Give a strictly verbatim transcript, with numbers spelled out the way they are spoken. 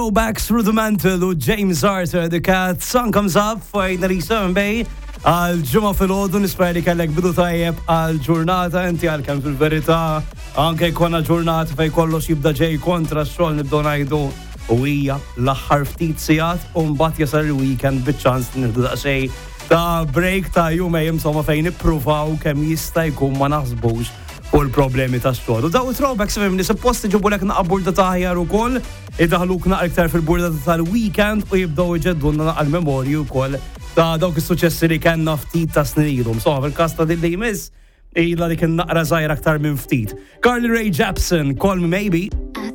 Throwbacks through the mantle u James Arthur, the cat sun comes up finally Sunday għal ġumma fil-ħodu nispera li kellek bidu tajjeb għal ġurnata inti għal kem fil-verità anke jkollna ġurnata fej kollox jibda ġej kontra x-xogħol nibdew ngħidu u hija l-aħħar ftit sigħat u mbagħad jasal il-weekend biċ-ċans nieħdu daqsxejn ta' break ta' jumej insomma fejn nippruvaw kemm jista' jkun ma naħsbux u l-problemi ta' xogħol. U daw throwbacks fehmni suppost iġibulek naqra burda ta' aħjar ukoll, idaħluk naqra iktar fil-burda tal-weekend u jibdew iġeddulna naqra l-memorju wkoll ta' dawk is-suċessi li kellna ftit ta' snilhom. So fil-każ ta' din li jmiss ilha li kien naqra żgħir aktar minn ftit. Carly Rae Jepsen, Call Me Maybe.